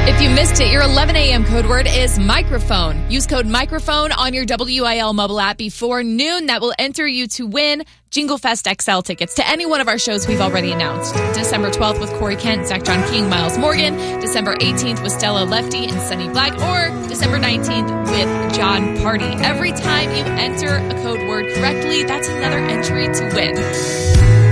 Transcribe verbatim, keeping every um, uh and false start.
If you missed it, your eleven a.m. code word is microphone. Use code microphone on your W I L mobile app before noon. That will enter you to win Jingle Fest X L tickets to any one of our shows we've already announced. December twelfth with Corey Kent, Zach John King, Miles Morgan. December eighteenth with Stella Lefty and Sunny Black. Or December nineteenth with John Party. Every time you enter a code word correctly, that's another entry to win.